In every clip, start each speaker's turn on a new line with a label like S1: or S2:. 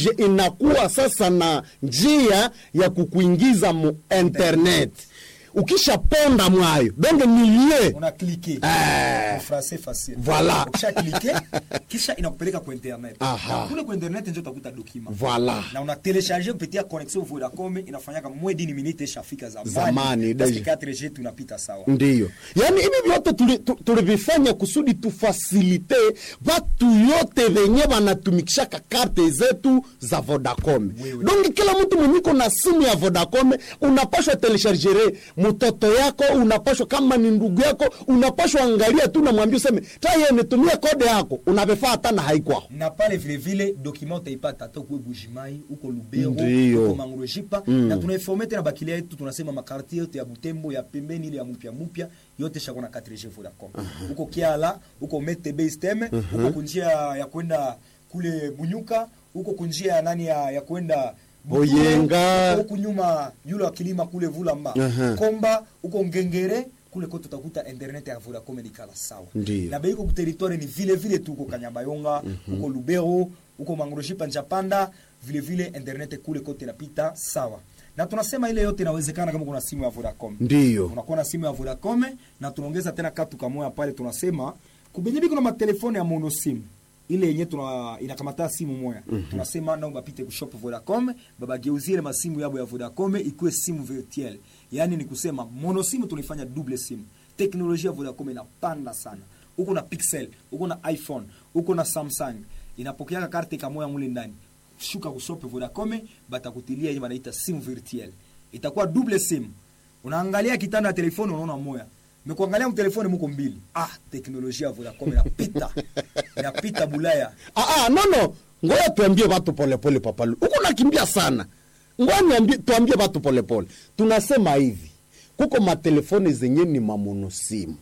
S1: inakuwa sasa na njia ya kukuingiza mu internet. Ukisha ponda mwayo donc milieu
S2: on a cliqué en français facile.
S1: Voilà.
S2: Ukisha cliquer kisha inakupeleka kwa internet. Na kule kwa internet ndio utakuta document.
S1: Voilà.
S2: Na una télécharger kupitia connexion Vodacom inafanyaka moins d'1 minute ishafika
S1: zamani.
S2: Parce que 4G tunapita sawa.
S1: Ndiyo. Yani hivi vyote tulivifanya kusudi tufasilite watu yote venye wanatumikishaka karte zetu za Vodacom. Donc kila mtu mwenyiko na simu ya Vodacom unapashwa telecharger mtoto yako, unapashwa kama ni ndugu yako, unapashwa angalia tu na mwambie useme taye nitumie kode yako, unavifaa hata na haikuwa.
S2: Na pale vile vile document utaipata hata kwa Bujimai, uko Lubero, uko Mangrojipa, na tunaiforme tena bakilia yetu tunasema makarti yote ya Butembo ya pembeni ile ya mpya yote shakona 4G Vodacom. Uko Kiala, uko Metebe System, uko kunjia ya kwenda kule Bunyuka, uko kunjia nani ya kwenda
S1: Boyenga,
S2: huko nyuma yule wa kilima kule Vulamba, Komba, uko Ngengere, kule kote utakuta internet ya Vodacom ni kala sawa. Na beiko ku territoire ni vile vile tu uko Kanyabayonga, uko Lubero, uko Mangrojipa Njapanda, vile vile internet kule kote inapita sawa. Na tunasema ile yote inawezekana kama kuna simu ya Vodacom.
S1: Ndiyo.
S2: Unakuwa na simu ya Vodacom na tunaongeza tena katu kamoya pale tunasema kubenyebi kuna matelefoni ya mono simu. Ile yenye inakamata simu moya. Tunasema nao bapite ku shop Vodacom, babageuzie ile masimu yabo ya Vodacom ikuwe simu virtuelle. Yaani ni kusema mono simu tunifanya double simu. Teknolojia ya Vodacom inapanda sana. Uko na Pixel, uko na iPhone, uko na Samsung. Inapokea karte kamoya mule ndani. Shuka ku shop Vodacom, batakutilia yenye wanaita simu virtuelle. Itakuwa double simu. Unaangalia kitanda ya telefoni unaona moya. Mekuangalia mtelefoni mko mbili. Teknolojia ya Vodacom inapita. Inapita Bulaya.
S1: No. Ngoja tuambie watu polepole papalu. Uko nakimbia sana. Ngoja tuambie watu polepole. Tunasema hivi. Kuko matelefoni zenye ni mamono simu.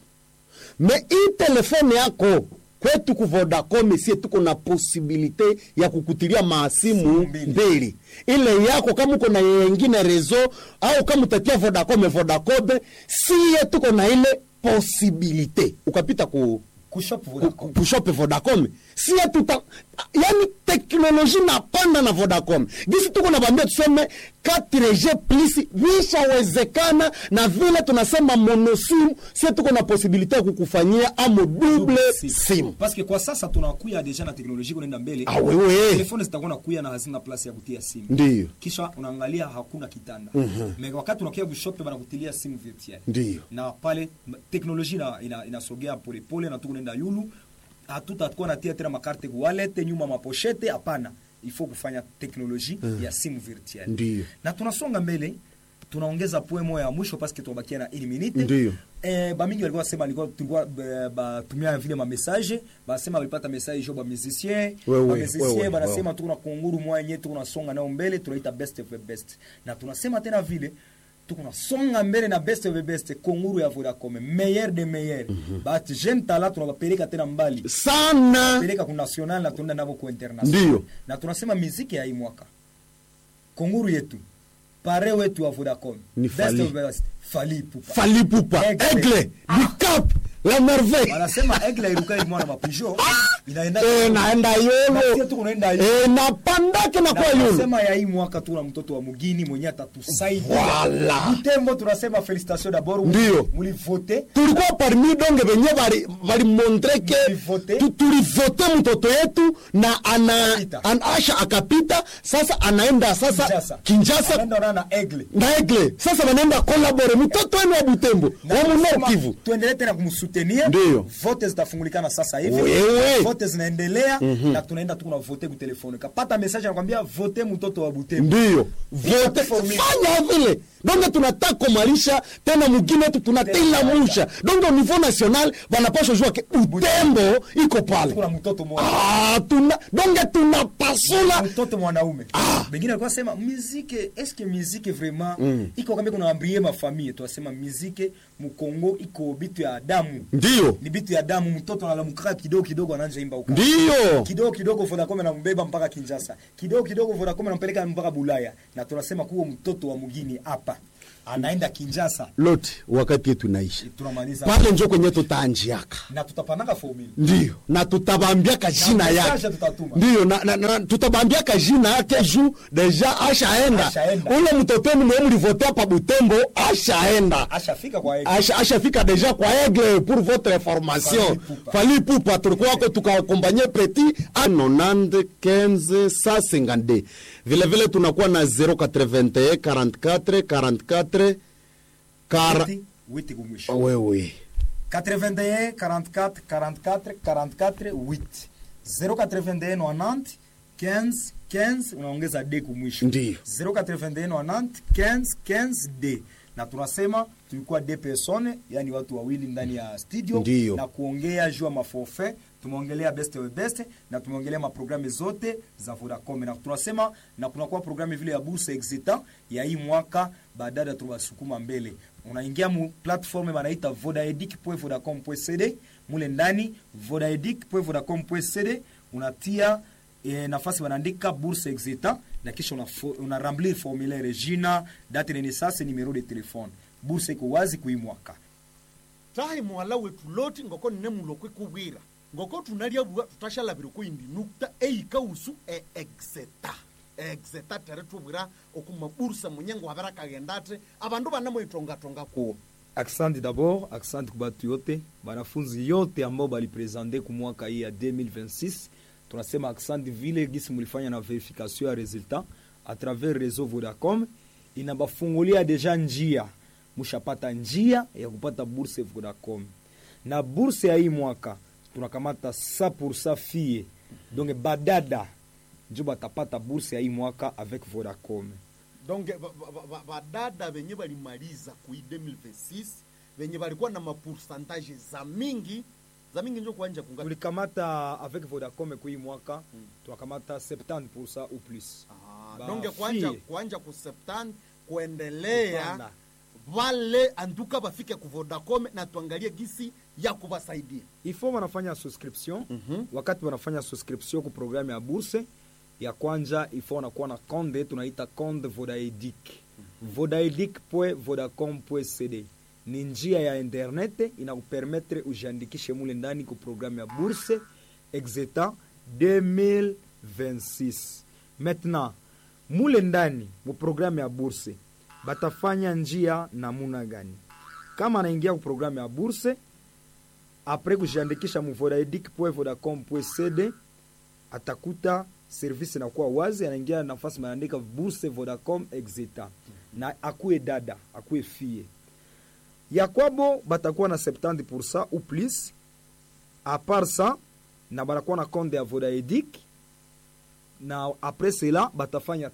S1: Hii telefoni yako kwetu ku Vodacom sie tuko na posibilite ya kukutilia maasimu mbili. Ile yako kama uko na nyingine rezo au kama utatia Vodacom sie tuko na ile posibilite. Ukapita ku shop Vodacom. Sie tuta yani teknolojia na panda na Vodacom. Gisi tuko na bambia tuseme 4G plus vishawezekana na vile tunasema mono simu, sie tuko na posibilite ya kukufanyia amo double simu.
S2: Parce que kwa sasa tunakuya deja na teknolojia kuenda mbele. Telefoni zitakuwa nakuya na hazina place ya kutia simu.
S1: Ndiyo.
S2: Kisha unaangalia hakuna kitanda. Mega wakati unakuya kushop banakutilia simu virtuelle.
S1: Ndiyo.
S2: Na pale teknolojia inasogea pole pole na tuko nenda yulu. Hatutakuwa natia tena makarte ku wallet nyuma mapochete hapana. Il faut kufanya teknolojia ya simu virtuelle.
S1: Ndiyo.
S2: Na tunasonga mbele, tunaongeza point moja ya mwisho parce que tunabakia na 1 minute.
S1: Ndiyo.
S2: Bamingi walikuwa sema tulikuwa batumia vile ma message, basema walipata message jo ba musicien, banasema tuko na konguru moja yetu tunasonga nao mbele, tunaita best of the best. Na tunasema tena vile tuko na songa mbele na best of the best konguru ya Vodacom, meilleur de meilleur. But jeune talent tunawapeleka tena mbali
S1: sana.
S2: Peleka ku national na tunaenda nabo ku international.
S1: Ndiyo.
S2: Na tunasema muziki ya hii mwaka. Konguru yetu pare wetu wa Vodacom.
S1: Best
S2: of the best. Fali
S1: Pupa. Aigle. Bicap. La merveille.
S2: Wanasema Aigle iruka mwana mapijo. Inaenda
S1: naenda yolo.
S2: Sisi tunaenda yolo.
S1: Na pandake na kwa yolo.
S2: Wanasema ya hii mwaka tuna mtoto wa mugini mwenye atatusaidia. Butembo tunasema félicitations d'abord. Mulivote.
S1: Tulikuwa parmi donge benye bali montre que tulivote mtoto yetu na anasha akapita sasa anaenda sasa Kinshasa
S2: anaenda na Aigle.
S1: Na Aigle. Sasa wanaenda collaborate mtoto wenu wa Butembo. Wa Nord Kivu.
S2: Tuendelee tena kumsutenir. Vote zitafungulikana sasa hivi. Vote zinaendelea na tunaenda tu vote ku telefone. Kapata message anakuambia vote mtoto wa Butembo.
S1: Ndiyo. Vote fanya vile. Donc tunataka kumalisha tena mwingine wetu tunatila musha. Donc au niveau national wanapaswa jua ke Butembo iko pale.
S2: Kuna mtoto mmoja.
S1: Tunapasula
S2: mtoto mwanaume. Bengine alikuwa sema musique, est-ce que musique vraiment iko kama kuna ambrier ma famille. Tunasema musique mu Kongo iko bitu ya damu.
S1: Ndiyo.
S2: Ni bitu ya damu, mtoto analamka kidogo anaanza imba uka.
S1: Ndiyo.
S2: Kidogo Vodacom anambeba mpaka Kinshasa. Kidogo Vodacom anampeleka mpaka Bulaya. Na tunasema kuwa mtoto wa mugini hapa. anaenda Kinshasa.
S1: Lote wakati yetu naishi.
S2: Tunamaliza.
S1: Pale njo kwenye tutaanjiaka.
S2: Na tutapananga formula.
S1: Ndio, na tutabambiaka jina yake. Ndio, na tutabambiaka jina yake juu deja ashaenda. Ule mtotoni mwe mlivotea pa Butembo ashaenda.
S2: Ashafika kwa Aigle.
S1: Ashafika deja kwa Aigle pour votre information. Fali Pupa tulikuwa ko tukakompanye petit a 90 15 152. Vile vile tunakuwa na 081 44 44
S2: witi kumwisho.
S1: Wewe
S2: 81 44 44 44 8 081 90 15 15 unaongeza d kumwisho.
S1: Ndio
S2: 081 90 15 15 d. Na tunasema tulikuwa de persone, yani watu wawili ndani ya studio.
S1: Ndiyo.
S2: Na kuongea juu ya maforfait, tumeongelea best of best na tumeongelea maprogramu zote za Vodacom. Na tunasema na kunakuwa programu vile ya Bourse Exita ya hii mwaka baadaye tunasukuma mbele. Unaingia mu platform wanaita vodaedic.vodacom.cd, mule ndani vodaedic.vodacom.cd unatia nafasi wanaandika Bourse Exita na kisha una remplir formulaire jina, date de naissance, numero de téléphone. Bourse iko wazi kuimwaka.
S3: Tahi mwala wetu loti ngoko nne mulokwe kubwira. Ngoko tunalia bwa tutashala biruko indi nukta eika usu exeta. Exeta tere tubwira okuma bursa munyengo habara kagendate abandu banamo itonga ko.
S2: Accent d'abord, accent kubatu yote, banafunzi yote ambao balipresente ku mwaka hii ya 2026. Tunasema accent vile gisi mulifanya na verification ya resultat à travers réseau Vodacom inabafungulia deja njia. Mushapata njia ya kupata bourse Vodacom. Na bourse ya hii mwaka tunakamata 100% fille. Donc badada njo batapata bourse ya hii mwaka avec Vodacom.
S3: Donc badada benye balimaliza ku 2026 benye balikuwa na pourcentage za mingi njo kuanja kunga.
S2: Tulikamata avec Vodacom ku hii mwaka tunakamata 70% ou plus.
S3: Donc kuanja ku 70 kuendelea wale anduka bafike ku Vodacom na tuangalie gisi ya kubasaidia.
S2: Ifo wanafanya subscription. Wakati wanafanya subscription ku programu ya bourse ya kwanja ifo wanakuwa na konde tunaita konde Vodaedic. Vodaedic.vodacom.cd ni njia ya internet inakupermettre ujiandikishe mule ndani ku programu ya bourse Exeta 2026. Maintenant mule ndani mu programu ya bourse batafanya njia namuna gani? Kama anaingia ku programu ya bourse après kujiandikisha mu vodaedic.vodacom.cd atakuta service inakuwa wazi, anaingia nafasi maandika bourse Vodacom Exeta na akuwe dada akuwe fille ya kwabo batakuwa na 70% ou plus. A part ça na batakuwa na compte ya Vodaedic na après cela batafanya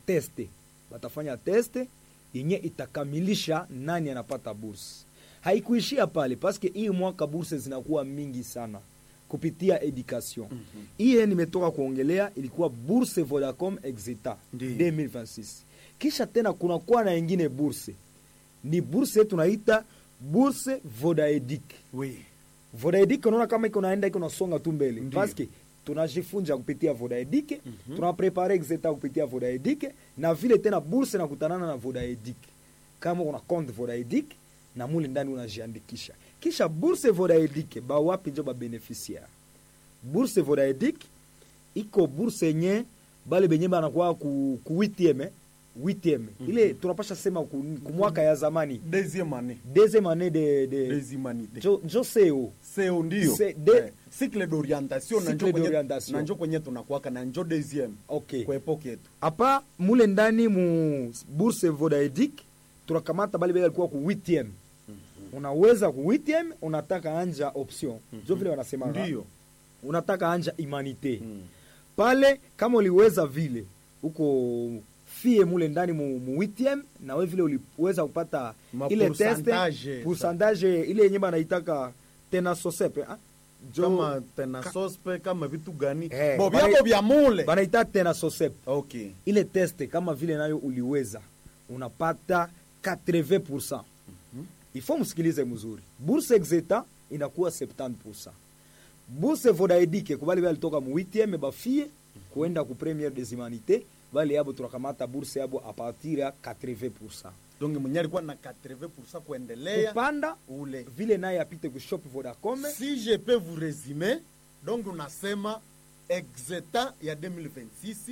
S2: teste yenye itakamilisha nani anapata bourse. Haikuishia pale paske hii mwaka bourse zinakuwa mingi sana kupitia education. Hii nimetoka kuongelea ilikuwa bourse Vodacom Exeta 2026. Kisha tena kuna kuwa na nyingine bourse. Ni bourse tunaita bourse Vodaedic.
S3: Oui.
S2: Vodaedic unaona kama iko naenda iko nasonga tu mbele. Paske tunajifunza kupitia Vodaedic, tunaprepare Exeta kupitia Vodaedic na vile tena bourse na kutanana na Vodaedic. Kama una compte Vodaedic na mule ndani unajiandikisha. Kisha bourse Vodaedic ba wapi njo ba beneficiaire. Bourse Vodaedic iko bourse nye bale benye banakuwa ku 8e. Ile tunapasha sema ku mwaka ya zamani.
S3: Deuxième année
S2: de jo
S3: CEO ndio. Cycle d'orientation na njo kwenye tunakuwa na njo deuxième.
S2: Okay.
S3: Kwa epoque yetu.
S2: Hapa mule ndani mu bourse Vodaedic tunakamata bale balikuwa ku 8e. Unaweza ku 8e unataka anja option. Jo vile wanasema.
S3: Ndio.
S2: Unataka anja humanité. Pale kama uliweza vile uko fie mule ndani mu 8e na wewe vile uliweza kupata ile pourcentage ile yenye banaitaka tena sosepe
S3: kama tena sospe kama vitu gani bobiabo bya mule
S2: banaita tena sosepe.
S3: Okay.
S2: Ile teste kama vile nayo uliweza unapata 80%. Ifo msikilize mzuri. Bourse Exeta inakuwa 70%. Bourse Vodaedic kubali wale toka mu 8e ba fie kuenda ku première des humanités bale yabo tunakamata bourse yabo a partir ya 80%.
S3: Donc mwenye alikuwa na 80% kuendelea
S2: kupanda
S3: ule
S2: vile naye apite ku shop Vodacom.
S3: Si je peux vous résumer, donc unasema exeta ya 2026